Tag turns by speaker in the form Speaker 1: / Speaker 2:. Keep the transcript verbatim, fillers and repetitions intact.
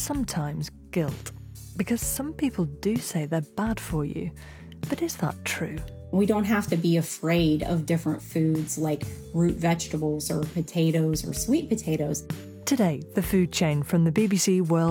Speaker 1: sometimes guilt, because some people do say they're bad for you. But is that true?
Speaker 2: We don't have to be afraid of different foods like root vegetables or potatoes or sweet potatoes.
Speaker 1: Today, the food chain from the B B C World